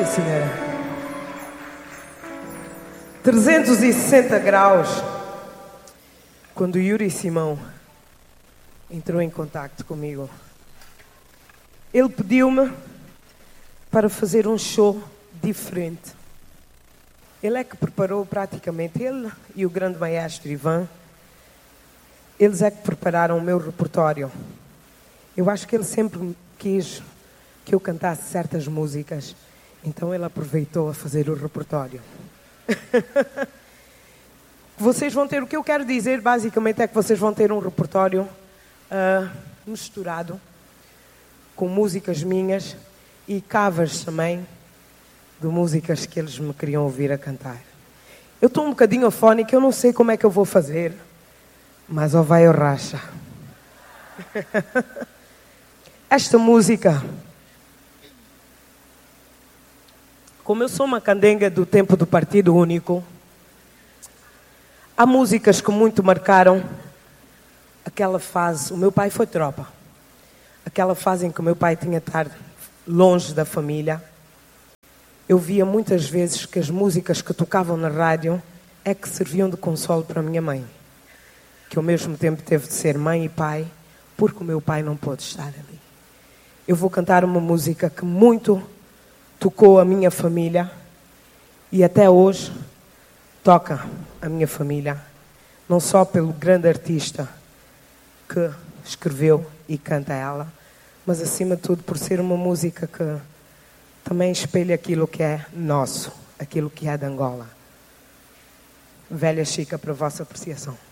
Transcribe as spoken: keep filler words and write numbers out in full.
Sim, senhora. trezentos e sessenta graus. Quando Yuri Simão entrou em contacto comigo, ele pediu-me para fazer um show diferente. Ele é que preparou praticamente, ele e o grande maestro Ivan, eles é que prepararam o meu repertório. Eu acho que ele sempre quis que eu cantasse certas músicas, então ele aproveitou a fazer o repertório. Vocês vão ter, o que eu quero dizer basicamente é que vocês vão ter um repertório uh, misturado com músicas minhas e covers também de músicas que eles me queriam ouvir a cantar. Eu estou um bocadinho afónica, eu não sei como é que eu vou fazer, mas ó vai ou racha. Esta música, como eu sou uma candenga do tempo do Partido Único, há músicas que muito marcaram aquela fase. O meu pai foi tropa. Aquela fase em que o meu pai tinha de estar longe da família. Eu via muitas vezes que as músicas que tocavam na rádio é que serviam de consolo para a minha mãe, que ao mesmo tempo teve de ser mãe e pai, porque o meu pai não pôde estar ali. Eu vou cantar uma música que muito tocou a minha família e até hoje toca a minha família, não só pelo grande artista que escreveu e canta ela, mas acima de tudo por ser uma música que também espelha aquilo que é nosso, aquilo que é de Angola. Velha Chica, para a vossa apreciação.